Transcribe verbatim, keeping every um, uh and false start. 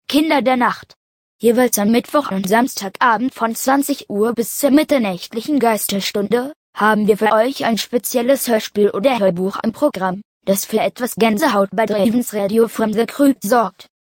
Kinder der Nacht. Jeweils am Mittwoch und Samstagabend von zwanzig Uhr bis zur mitternächtlichen Geisterstunde haben wir für euch ein spezielles Hörspiel oder Hörbuch im Programm, das für etwas Gänsehaut bei Dravens Radio from the Crypt sorgt.